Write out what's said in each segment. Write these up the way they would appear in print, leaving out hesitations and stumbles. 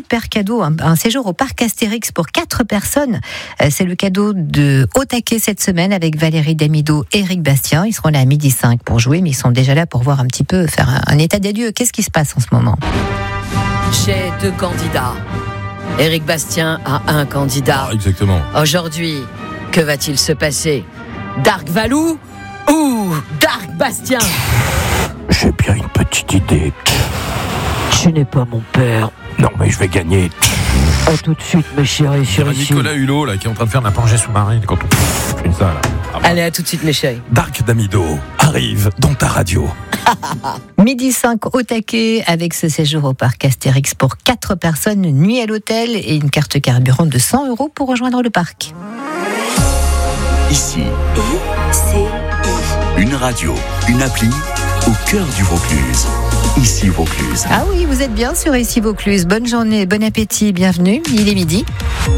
super cadeau, un séjour au parc Astérix pour 4 personnes. C'est le cadeau de Au Taquet cette semaine avec Valérie Damido et Eric Bastien. Ils seront là à 12h05 pour jouer, mais ils sont déjà là pour voir un petit peu, faire un état des lieux. Qu'est-ce qui se passe en ce moment? J'ai 2 candidats. Eric Bastien a un candidat. Exactement. Aujourd'hui, que va-t-il se passer? Dark Valou ou Dark Bastien? J'ai bien une petite idée. Tu n'es pas mon père. Non, mais je vais gagner. A tout de suite, mes chéris, Il y a Nicolas Hulot là, qui est en train de faire de la plongée sous-marine quand on fait ça là. Ah, allez, à tout de suite, mes chéris. Dark Damido arrive dans ta radio. 12h05 Au Taquet avec ce séjour au parc Astérix pour 4 personnes, nuit à l'hôtel et une carte carburant de 100 € pour rejoindre le parc. Ici, une radio, une appli au cœur du Vaucluse. Ici Vaucluse. Ah oui, vous êtes bien sur Ici Vaucluse. Bonne journée, bon appétit, bienvenue. Il est midi.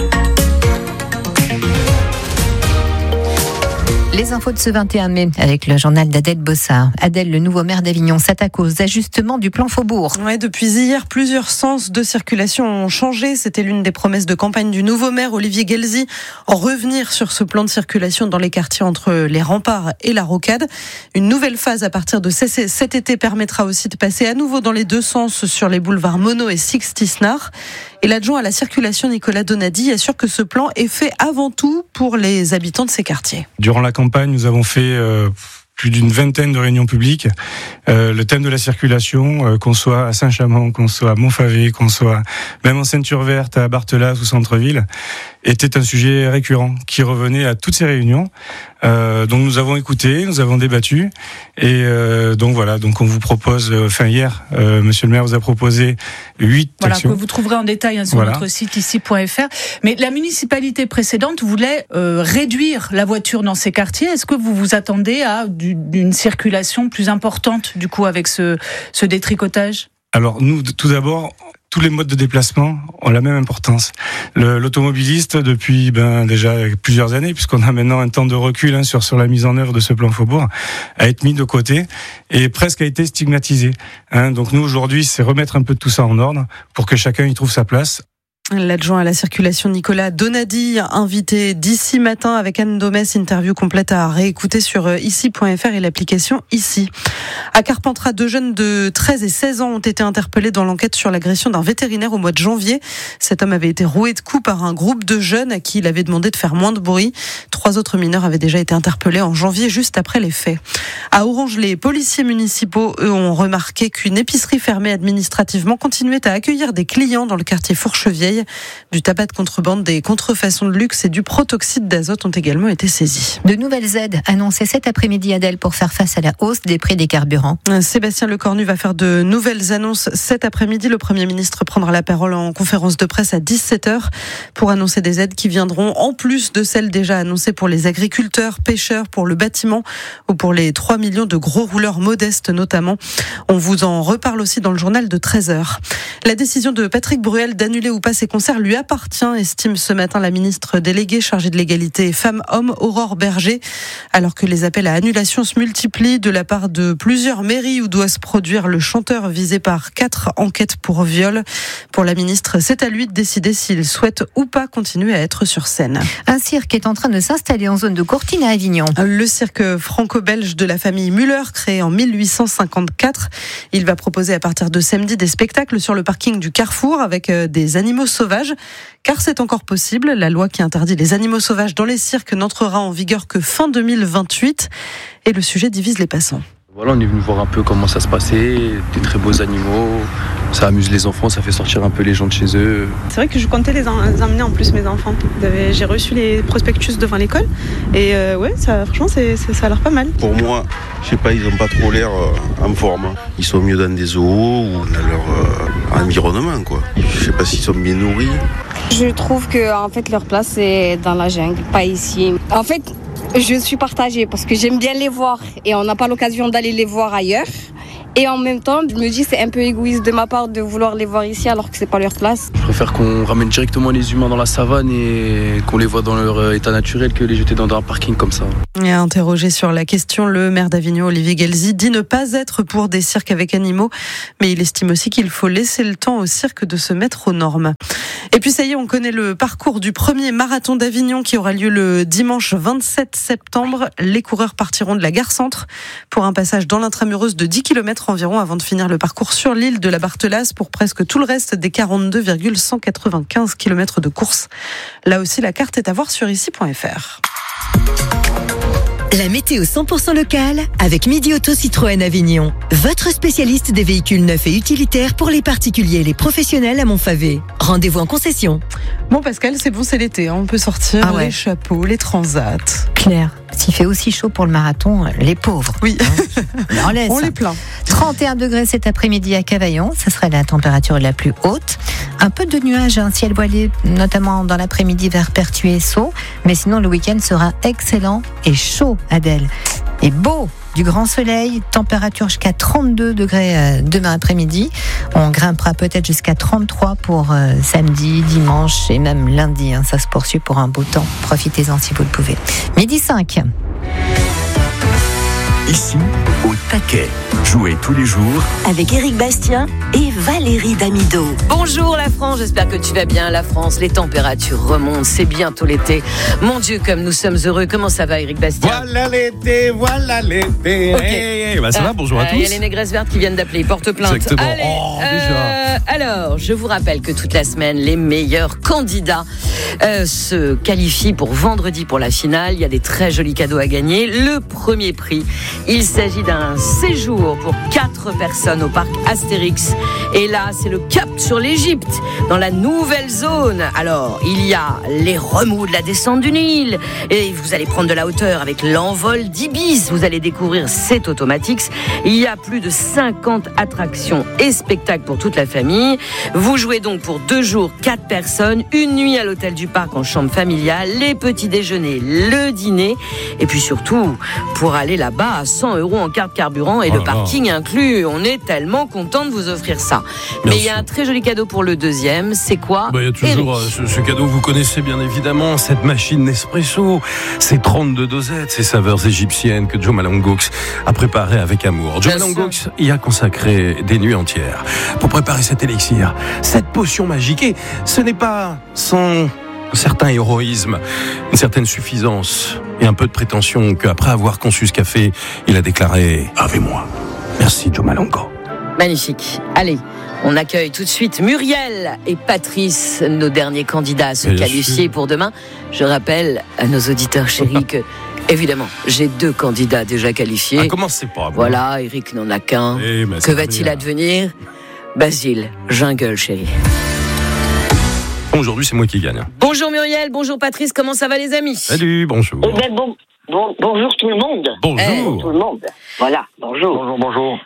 Les infos de ce 21 mai avec le journal d'Adèle Bossard. Adèle, le nouveau maire d'Avignon, s'attaque aux ajustements du plan Faubourg. Ouais, depuis hier, plusieurs sens de circulation ont changé. C'était l'une des promesses de campagne du nouveau maire, Olivier Guelzy, en revenir sur ce plan de circulation dans les quartiers entre les Remparts et la Rocade. Une nouvelle phase à partir de cet été permettra aussi de passer à nouveau dans les 2 sens sur les boulevards Monod et Sixte-Isnard. Et l'adjoint à la circulation, Nicolas Donadi, assure que ce plan est fait avant tout pour les habitants de ces quartiers. Durant la campagne, nous avons fait plus d'une vingtaine de réunions publiques. Le thème de la circulation, qu'on soit à Saint-Chamond, qu'on soit à Montfavet, qu'on soit même en ceinture verte, à Barthelas ou centre-ville, était un sujet récurrent qui revenait à toutes ces réunions. Donc nous avons écouté, nous avons débattu et donc voilà, donc on vous propose, hier, monsieur le maire vous a proposé 8 actions. Que vous trouverez en détail sur notre site ici.fr. Mais la municipalité précédente voulait réduire la voiture dans ces quartiers. Est-ce que vous vous attendez à d'une circulation plus importante du coup avec ce détricotage? Alors nous, tout d'abord, tous les modes de déplacement ont la même importance. L'automobiliste, depuis déjà plusieurs années, puisqu'on a maintenant un temps de recul sur la mise en œuvre de ce plan Faubourg, a été mis de côté et presque a été stigmatisé. Donc nous, aujourd'hui, c'est remettre un peu de tout ça en ordre pour que chacun y trouve sa place. L'adjoint à la circulation Nicolas Donadi, invité d'ici matin avec Anne Domès, interview complète à réécouter sur ici.fr et l'application Ici. À Carpentras, 2 jeunes de 13 et 16 ans ont été interpellés dans l'enquête sur l'agression d'un vétérinaire au mois de janvier. Cet homme avait été roué de coups par un groupe de jeunes à qui il avait demandé de faire moins de bruit. 3 autres mineurs avaient déjà été interpellés en janvier, juste après les faits. À Orange, les policiers municipaux, eux, ont remarqué qu'une épicerie fermée administrativement continuait à accueillir des clients dans le quartier Fourchevieille. Du tabac de contrebande, des contrefaçons de luxe et du protoxyde d'azote ont également été saisis. De nouvelles aides annoncées cet après-midi, Adèle, pour faire face à la hausse des prix des carburants. Sébastien Lecornu va faire de nouvelles annonces cet après-midi. Le Premier ministre prendra la parole en conférence de presse à 17h pour annoncer des aides qui viendront en plus de celles déjà annoncées pour les agriculteurs, pêcheurs, pour le bâtiment ou pour les 3 millions de gros rouleurs modestes notamment. On vous en reparle aussi dans le journal de 13h. La décision de Patrick Bruel d'annuler ou pas ses concerts lui appartient, estime ce matin la ministre déléguée chargée de l'égalité femmes-hommes, Aurore Berger. Alors que les appels à annulation se multiplient de la part de plusieurs mairies où doit se produire le chanteur visé par 4 enquêtes pour viol. Pour la ministre, c'est à lui de décider s'il souhaite ou pas continuer à être sur scène. Un cirque est en train de s'installer en zone de Courtine à Avignon. Le cirque franco-belge de la famille Müller, créé en 1854. Il va proposer à partir de samedi des spectacles sur le parking du Carrefour avec des animaux sauvages, car c'est encore possible. La loi qui interdit les animaux sauvages dans les cirques n'entrera en vigueur que fin 2028 et le sujet divise les passants. Voilà, on est venu voir un peu comment ça se passait, des très beaux animaux, ça amuse les enfants, ça fait sortir un peu les gens de chez eux. C'est vrai que je comptais les emmener en plus, mes enfants. J'ai reçu les prospectus devant l'école et franchement ça a l'air pas mal. Pour moi, je sais pas, ils n'ont pas trop l'air en forme. Ils sont mieux dans des zoos ou dans leur environnement, quoi. Je sais pas s'ils sont bien nourris. Je trouve que en fait leur place c'est dans la jungle, pas ici. En fait, je suis partagée parce que j'aime bien les voir et on n'a pas l'occasion d'aller les voir ailleurs. Et en même temps, je me dis c'est un peu égoïste de ma part de vouloir les voir ici alors que c'est pas leur place. Je préfère qu'on ramène directement les humains dans la savane et qu'on les voit dans leur état naturel que les jeter dans un parking comme ça. Et interrogé sur la question, le maire d'Avignon, Olivier Guelzy, dit ne pas être pour des cirques avec animaux, mais il estime aussi qu'il faut laisser le temps au cirque de se mettre aux normes. Et puis ça y est, on connaît le parcours du premier marathon d'Avignon qui aura lieu le dimanche 27 septembre. Les coureurs partiront de la gare centre pour un passage dans l'intramuros de 10 km environ avant de finir le parcours sur l'île de la Barthelasse pour presque tout le reste des 42,195 km de course. Là aussi, la carte est à voir sur ici.fr. La météo 100% locale avec Midi Auto Citroën Avignon. Votre spécialiste des véhicules neufs et utilitaires pour les particuliers et les professionnels à Montfavet. Rendez-vous en concession. Bon Pascal, c'est bon, c'est l'été, on peut sortir les chapeaux, les transats. Claire, s'il fait aussi chaud pour le marathon, les pauvres. Oui, on les plaint. 31 degrés cet après-midi à Cavaillon, ce serait la température la plus haute. Un peu de nuages, un ciel voilé, notamment dans l'après-midi vers Pertuis et Sceaux. Mais sinon, le week-end sera excellent et chaud, Adèle. Et beau, du grand soleil, température jusqu'à 32 degrés demain après-midi. On grimpera peut-être jusqu'à 33 pour samedi, dimanche et même lundi. Ça se poursuit pour un beau temps. Profitez-en si vous le pouvez. 12h05. Ici, au taquet. Jouez tous les jours avec Éric Bastien et Valérie Damido. Bonjour la France, j'espère que tu vas bien. La France, les températures remontent, c'est bientôt l'été. Mon Dieu, comme nous sommes heureux. Comment ça va, Éric Bastien? Voilà l'été, voilà l'été. Okay. Hey, ça va, bonjour à tous. Il y a les négresses vertes qui viennent d'appeler, ils portent plainte. Exactement. Allez, déjà. Alors, je vous rappelle que toute la semaine, les meilleurs candidats se qualifient pour vendredi pour la finale. Il y a des très jolis cadeaux à gagner. Le premier prix, il s'agit d'un séjour pour 4 personnes au parc Astérix. Et là, c'est le cap sur l'Égypte, dans la nouvelle zone. Alors, il y a les remous de la descente du Nil. Et vous allez prendre de la hauteur avec l'envol d'Ibis. Vous allez découvrir cet Automatics. Il y a plus de 50 attractions et spectacles pour toute la famille. Vous jouez donc pour 2 jours, 4 personnes, une nuit à l'hôtel du parc en chambre familiale, les petits déjeuners, le dîner. Et puis surtout, pour aller là-bas à 100 € en carte carburant et le parking inclus. On est tellement content de vous offrir ça. Mais il y a un très joli cadeau pour le deuxième. C'est quoi? Il y a toujours ce cadeau, vous connaissez bien évidemment, cette machine Nespresso, ces 32 dosettes, ces saveurs égyptiennes que Joe Malongox a préparées avec amour. Joe Malongox y a consacré des nuits entières pour préparer cet élixir, cette potion magique. Et ce n'est pas sans un certain héroïsme, une certaine suffisance et un peu de prétention qu'après avoir conçu ce café, il a déclaré « Avec moi, merci Joe Malongo ». Magnifique. Allez, on accueille tout de suite Muriel et Patrice, nos derniers candidats à se qualifier pour demain. Je rappelle à nos auditeurs chéris que, évidemment, j'ai 2 candidats déjà qualifiés. Ah, comment c'est pas? Voilà, Eric n'en a qu'un. Que va-t-il advenir? Basile, jungle, chérie. Aujourd'hui, c'est moi qui gagne. Bonjour Muriel, bonjour Patrice, comment ça va les amis? Salut, bonjour. Bonjour tout le monde. Bonjour. Tout le monde. Voilà, bonjour. Bonjour.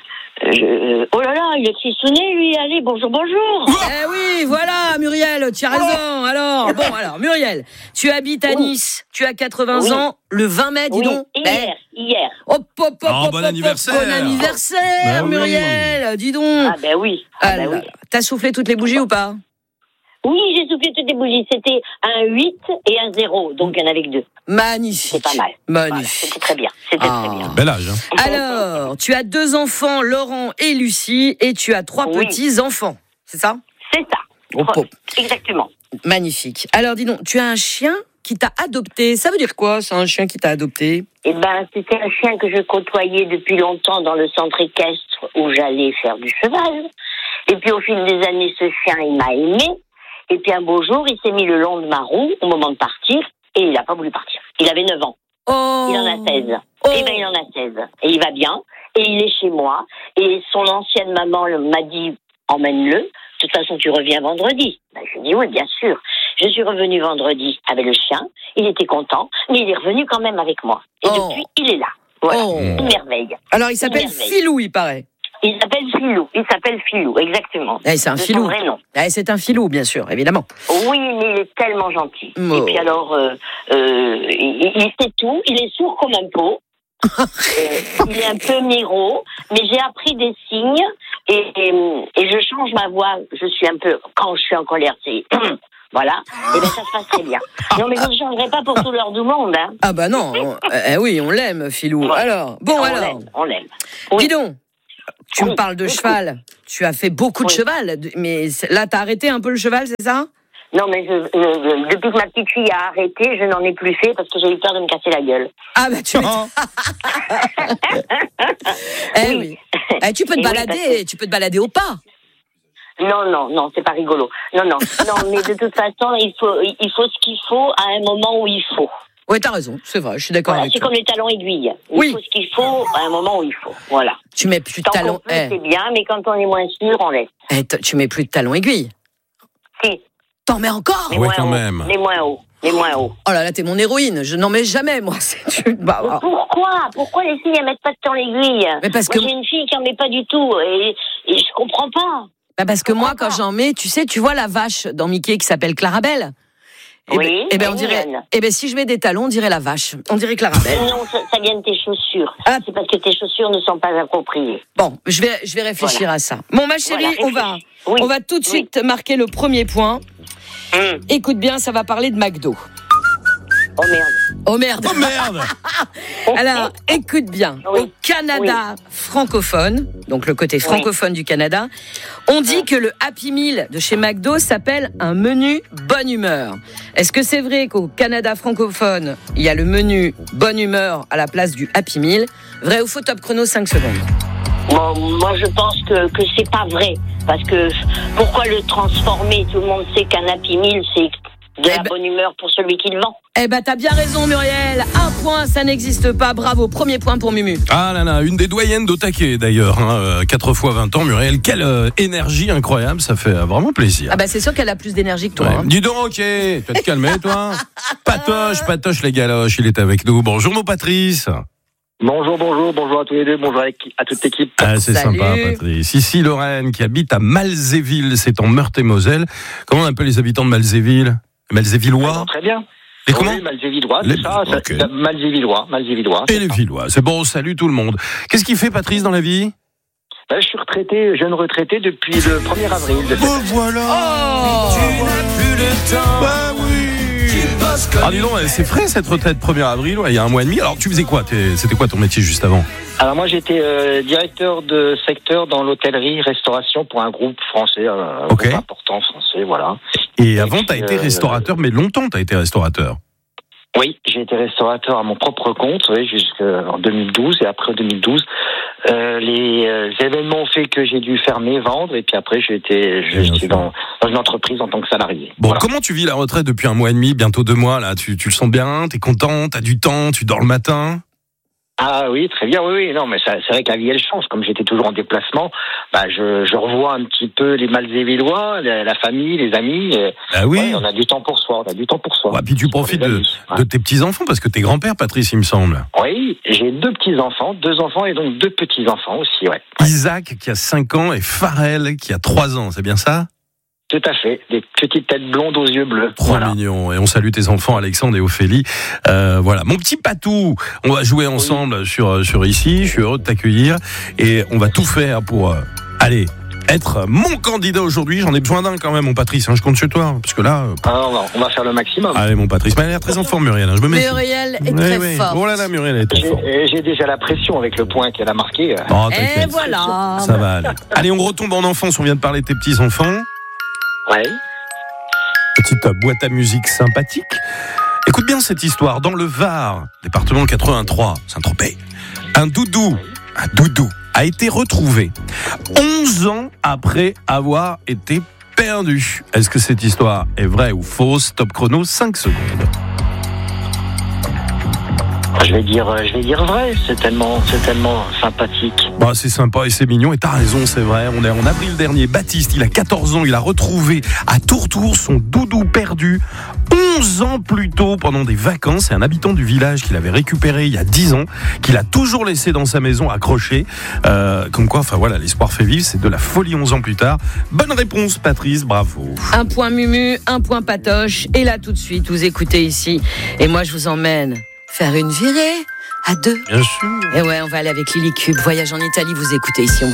Oh là là, il est cristouné, lui. Allez, bonjour. Eh oui, voilà, Muriel, tu as raison. Alors, Muriel, tu habites à Nice, tu as 80 ans, le 20 mai, dis donc. Hier. Bon anniversaire. Bon anniversaire, Muriel, dis donc. Ah ben oui. T'as soufflé toutes les bougies ou pas? Oui, j'ai soufflé toutes les bougies. C'était un 8 et un 0, donc il y en avait que 2. Magnifique. C'est pas mal. Magnifique. Voilà, c'était très bien. Très bien. Bel âge. Alors, tu as 2 enfants, Laurent et Lucie, et tu as 3 petits-enfants. C'est ça? C'est ça. Exactement. Magnifique. Alors, dis donc, tu as un chien qui t'a adopté. Ça veut dire quoi, c'est un chien qui t'a adopté? Eh ben, c'était un chien que je côtoyais depuis longtemps dans le centre équestre où j'allais faire du cheval. Et puis, au fil des années, ce chien, il m'a aimé. Et puis un beau jour, il s'est mis le long de ma roue au moment de partir et il n'a pas voulu partir. Il avait 9 ans. Il en a 16. Eh ben, il en a 16. Et il va bien. Et il est chez moi. Et son ancienne maman m'a dit, emmène-le. De toute façon, tu reviens vendredi. Ben, je lui ai dit, oui, bien sûr. Je suis revenue vendredi avec le chien. Il était content. Mais il est revenu quand même avec moi. Et depuis, il est là. Voilà. Une merveille. Alors, il s'appelle Filou, il paraît. Il s'appelle Filou, exactement. C'est un Filou. Son vrai nom. C'est un Filou, bien sûr, évidemment. Oui, mais il est tellement gentil. Et puis alors, il sait tout. Il est sourd comme un pot. Il est un peu miro, mais j'ai appris des signes et je change ma voix. Je suis un peu, quand je suis en colère, c'est voilà, et bien ça se passe très bien. Non, mais je ne changerai pas pour tout l'heure du monde. Hein. Ah bah non, oui, on l'aime, Philou. Ouais. Alors, bon, on l'aime. Oui. Dis donc, tu me parles de cheval. Tu as fait beaucoup de cheval, mais là, t'as arrêté un peu le cheval, c'est ça? Non, mais depuis que ma petite fille a arrêté, je n'en ai plus fait parce que j'ai eu peur de me casser la gueule. Ah bah tu oui. Tu peux te balader, tu peux te balader au pas. Non, c'est pas rigolo. Non, mais de toute façon, il faut ce qu'il faut à un moment où il faut. Oui, t'as raison, c'est vrai, je suis d'accord avec toi. C'est comme les talons aiguilles. Il faut ce qu'il faut à un moment où il faut. Voilà. Tu mets plus de talons aiguilles. C'est bien, mais quand on est moins sûr, on laisse. Tu mets plus de talons aiguilles. Si. T'en mets encore? Les moins hauts. Oh là là, t'es mon héroïne. Je n'en mets jamais, moi. Pourquoi les filles, elles mettent pas de talons aiguilles? Mais parce que j'ai une fille qui en met pas du tout et je comprends pas. Bah parce que moi, quand j'en mets, tu sais, tu vois la vache dans Mickey qui s'appelle Clarabelle? Oui. On dirait. Si je mets des talons, on dirait la vache. On dirait Clarabelle. Non, ça vient de tes chaussures. C'est parce que tes chaussures ne sont pas appropriées. Bon, je vais réfléchir à ça. Bon, ma chérie, on va tout de suite marquer le premier point. Écoute bien, ça va parler de McDo. Oh merde. Alors, écoute bien. Au Canada francophone, donc le côté francophone du Canada, on dit que le Happy Meal de chez McDo s'appelle un menu bonne humeur. Est-ce que c'est vrai qu'au Canada francophone, il y a le menu bonne humeur à la place du Happy Meal? Vrai ou faux? Top chrono, 5 secondes. Bon, moi, je pense que c'est pas vrai. Parce que pourquoi le transformer? Tout le monde sait qu'un Happy Meal, c'est de la bonne humeur pour celui qui le vend. Eh ben, t'as bien raison, Muriel. 1 point, ça n'existe pas. Bravo. Premier point pour Mumu. Ah là là, une des doyennes d'Otake d'ailleurs. 4 fois 20 ans, Muriel. Quelle énergie incroyable. Ça fait vraiment plaisir. Ah bah, c'est sûr qu'elle a plus d'énergie que toi. Hein. Dis donc, ok. Tu vas te calmer, toi. Patoche les galoches. Il est avec nous. Bonjour, mon Patrice. Bonjour à tous les deux, bonjour à toute l'équipe. Ah, c'est sympa, Patrice. Ici, Lorraine, qui habite à Malzéville, c'est en Meurthe-et-Moselle. Comment on appelle les habitants de Malzéville? Malzévillois? Très bien. Et comment? Malzévillois, c'est ça, okay. Malzévillois. Et les Villois, c'est bon, salut tout le monde. Qu'est-ce qu'il fait, Patrice, dans la vie? Je suis jeune retraité depuis le 1er avril. Voilà. Tu n'as plus le temps. Bah oui. Ah dis donc, c'est frais cette retraite 1er avril, il y a 1 mois et demi. Alors tu faisais quoi? C'était quoi ton métier juste avant? Alors moi j'étais directeur de secteur dans l'hôtellerie-restauration pour un groupe français, un groupe important français, voilà. Et avant t'as été restaurateur, mais longtemps t'as été restaurateur? Oui, j'ai été restaurateur à mon propre compte, jusqu'en 2012, et après 2012, les événements ont fait que j'ai dû fermer, vendre, et puis après j'étais dans une entreprise en tant que salarié. Bon, voilà. Comment tu vis la retraite depuis 1 mois et demi, bientôt 2 mois, là? Tu le sens bien? T'es content? T'as du temps? Tu dors le matin? Ah oui, très bien, oui, non, mais c'est vrai que la vie elle change. Comme j'étais toujours en déplacement, je revois un petit peu les Malzévillois, la famille, les amis. Ah oui. On a du temps pour soi, Ouais, puis tu profites de tes petits-enfants, parce que t'es grand-père, Patrice, il me semble. Oui, j'ai 2 petits-enfants, 2 enfants et donc 2 petits-enfants aussi, ouais. Isaac qui a 5 ans et Pharrell qui a 3 ans, c'est bien ça? Tout à fait, des petites têtes blondes aux yeux bleus. Trop mignon. Et on salue tes enfants, Alexandre et Ophélie. Voilà, mon petit Patou, on va jouer ensemble sur ici. Je suis heureux de t'accueillir et on va tout faire pour être mon candidat aujourd'hui. J'en ai besoin d'un quand même, mon Patrice. Je compte sur toi, parce que là. On va faire le maximum. Allez, mon Patrice. Mais elle est très en forme, Muriel. Je me mets. Muriel est très forte. Oh là là, Muriel est très forte. J'ai déjà la pression avec le point qu'elle a marqué. Et voilà. Ça va aller. Allez, on retombe en enfance. On vient de parler de tes petits enfants. Ouais. Petite boîte à musique sympathique. Écoute bien cette histoire. Dans le Var, département 83, Saint-Tropez, un doudou a été retrouvé 11 ans après avoir été perdu. Est-ce que cette histoire est vraie ou fausse? Top chrono, 5 secondes. Je vais dire vrai, c'est tellement sympathique. C'est sympa et c'est mignon et t'as raison, c'est vrai. On est en avril dernier. Baptiste, il a 14 ans, il a retrouvé à Tourtour son doudou perdu 11 ans plus tôt pendant des vacances. C'est un habitant du village qu'il avait récupéré il y a 10 ans, qu'il a toujours laissé dans sa maison accroché. Comme quoi, l'espoir fait vivre, c'est de la folie 11 ans plus tard. Bonne réponse, Patrice, bravo. 1 point Mumu, 1 point Patoche. Et là, tout de suite, vous écoutez ici. Et moi, je vous emmène faire une virée À 2. Bien sûr. Et ouais, on va aller avec Lily Cube. Voyage en Italie, vous écoutez ici.